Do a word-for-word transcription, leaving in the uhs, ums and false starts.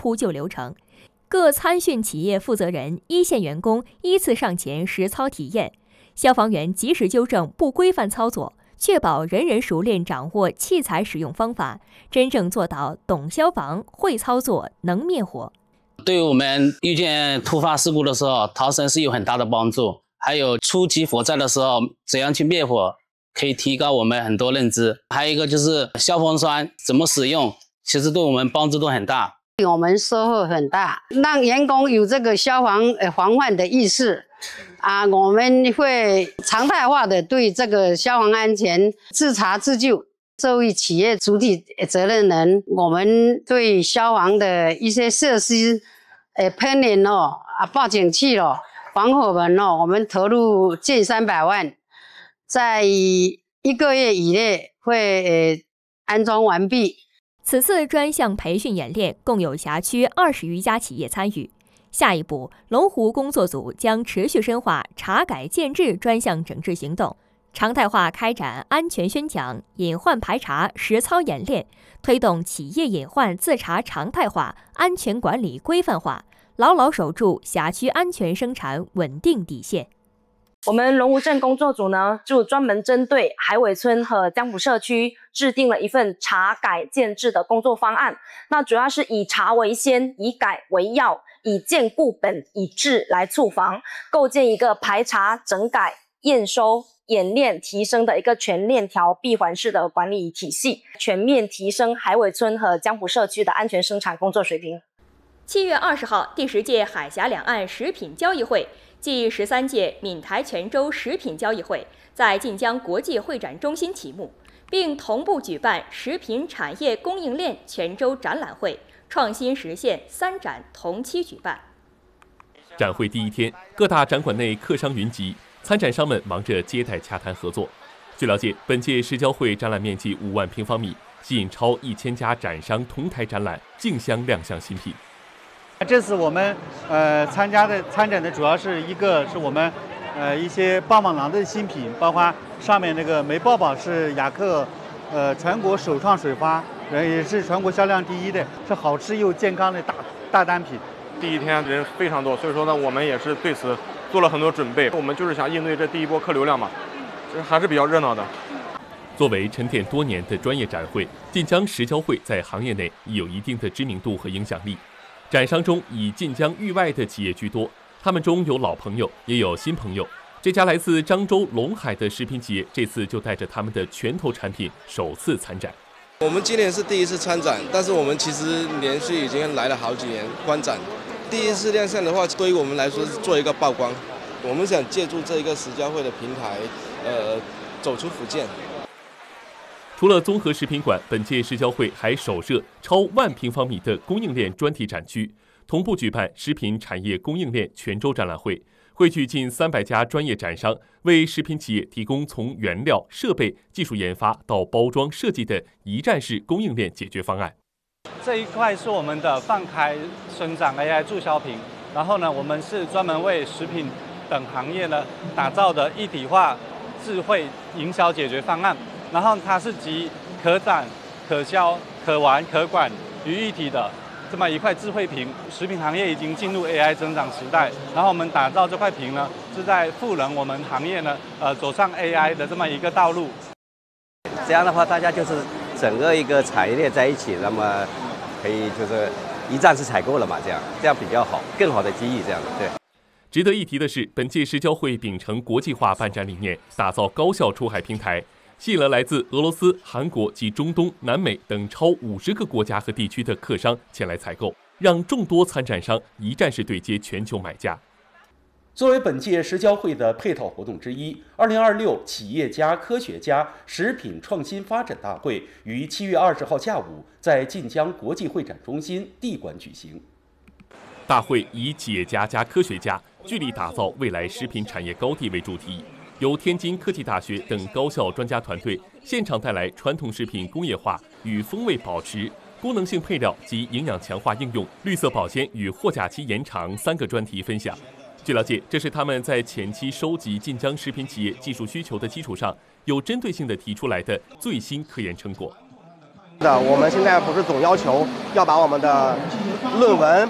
呼救流程。各参训企业负责人、一线员工依次上前实操体验，消防员及时纠正不规范操作，确保人人熟练掌握器材使用方法，真正做到懂消防、会操作、能灭火。 对于我们遇见突发事故的时候，逃生是有很大的帮助。还有初级火灾的时候，怎样去灭火，可以提高我们很多认知。还有一个就是消防栓怎么使用，其实对我们帮助都很大。 我们收获很大，让员工有这个消防呃防范的意识啊，我们会常态化的对这个消防安全自查自救。作为企业主体责任人，我们对消防的一些设施，呃喷淋哦啊报警器哦、防火门哦，我们投入近三百万，在一个月以内会呃安装完毕。 此次专项培训演练共有辖区二十余家企业参与。下一步，龙湖工作组将持续深化查改建制专项整治行动，常态化开展安全宣讲、隐患排查实操演练，推动企业隐患自查常态化、安全管理规范化，牢牢守住辖区安全生产稳定底线。 我们龙湖镇工作组呢，就专门针对海尾村和江埔社区制定了一份查改建制的工作方案。那主要是以查为先，以改为要，以建固本，以治来促防，构建一个排查、整改、验收、演练、提升的一个全链条闭环式的管理体系，全面提升海尾村和江埔社区的安全生产工作水平。 七月二十号，第十届海峡两岸食品交易会暨十三届闽台泉州食品交易会在晋江国际会展中心启幕，并同步举办食品产业供应链泉州展览会，创新实现三展同期举办。 展会第一天，各大展馆内客商云集，参展商们忙着接待洽谈合作。据了解，本届食交会展览面积五万平方米，吸引超一千家展商同台展览，竞相亮相新品。 这次我们呃参加的参展的主要是一个是我们呃一些棒棒糖的新品，包括上面那个梅爆宝是雅克呃全国首创首发，也是全国销量第一的，是好吃又健康的大大单品。 第一天人非常多，所以说呢，我们也是对此做了很多准备。我们就是想应对这第一波客流量嘛，这还是比较热闹的。 作为沉淀多年的专业展会，晋江食交会在行业内已有一定的知名度和影响力。展商中以晋江域外的企业居多，他们中有老朋友，也有新朋友。这家来自漳州龙海的食品企业，这次就带着他们的拳头产品首次参展。 我们今年是第一次参展，但是我们其实连续已经来了好几年观展。第一次亮相的话，对于我们来说是做一个曝光。我们想借助这一个食交会的平台，呃，走出福建。 除了综合食品馆，本届食交会还首设超万平方米的供应链专题展区，同步举办食品产业供应链泉州展览会，汇聚近三百家专业展商，为食品企业提供从原料、设备、技术研发到包装设计的一站式供应链解决方案。 这一块是我们的放开生长 A I 助销瓶，然后呢，我们是专门为食品等行业呢打造的一体化智慧营销解决方案。然后它是集可展、可销、可玩、可管于一体的这么一块智慧屏。食品行业已经进入 A I 增长时代，然后我们打造这块屏呢，是在赋能我们行业呢，呃，走上 A I 的这么一个道路。 这样的话，大家就是整个一个产业链在一起，那么可以就是一站式采购了嘛，这样这样比较好，更好的机遇这样的对。 值得一提的是，本届食交会秉承国际化办展理念，打造高效出海平台。吸引了来自俄罗斯、韩国及中东、南美等超五十个国家和地区的客商前来采购，让众多参展商一站式对接全球买家。 作为本届食交会的配套活动之一，二零二六企业家科学家食品创新发展大会于七月二十号下午在晋江国际会展中心地馆举行。 大会以企业家加科学家，聚力打造未来食品产业高地为主题。由天津科技大学等高校专家团队现场带来传统食品工业化与风味保持、功能性配料及营养强化应用、绿色保鲜与货架期延长三个专题分享。据了解，这是他们在前期收集晋江食品企业技术需求的基础上，有针对性地提出来的最新科研成果。 的，我们现在不是总要求要把我们的论文